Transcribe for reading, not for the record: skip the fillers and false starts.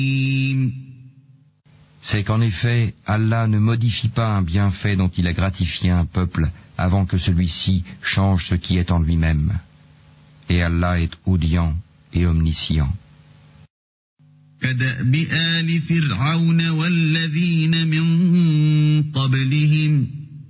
C'est qu'en effet, Allah ne modifie pas un bienfait dont il a gratifié un peuple avant que celui-ci change ce qui est en lui-même. Et Allah est audient et omniscient. كدأب آل فرعون والذين من قبلهم